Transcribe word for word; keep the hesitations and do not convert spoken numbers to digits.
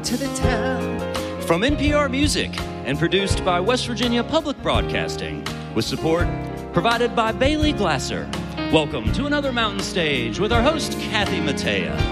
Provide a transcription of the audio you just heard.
to the town. From N P R Music and produced by West Virginia Public Broadcasting, with support provided by Bailey Glasser. Welcome to another Mountain Stage with our host, Kathy Mattea.